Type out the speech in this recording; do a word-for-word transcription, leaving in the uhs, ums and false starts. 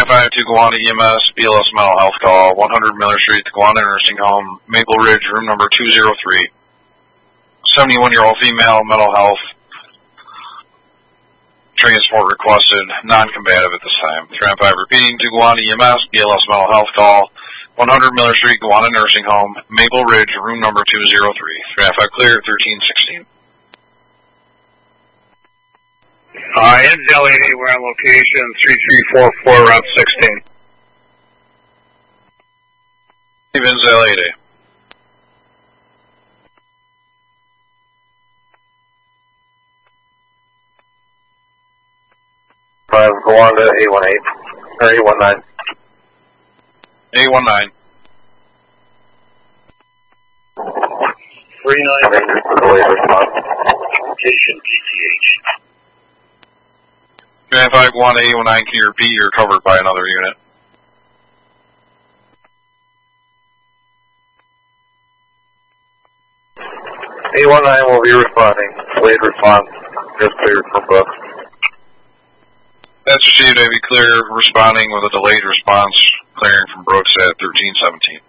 five to Gowanda E M S, B L S mental health call, one hundred Miller Street, the Gowanda Nursing Home, Maple Ridge, room number two oh three. seventy-one-year-old female, mental health, transport requested, non-combative at this time. three nine five repeating to Gowanda E M S, B L S mental health call, one hundred Miller Street, Gowanda Nursing Home, Maple Ridge, room number two oh three. three nine five clear, thirteen sixteen. Uh, N Z L eight eight, we're on location, three three four four, Route sixteen. N Z L eight eight. five, Gowanda, eight one eight, or eight one nine. eight one nine. three nine eight, location P T H. three nine five one eight one nine, can you repeat? You're covered by another unit. eight one nine will be responding. Delayed response. Just cleared from Brooks. That's received. A be clear, responding with a delayed response, clearing from Brooks at thirteen seventeen.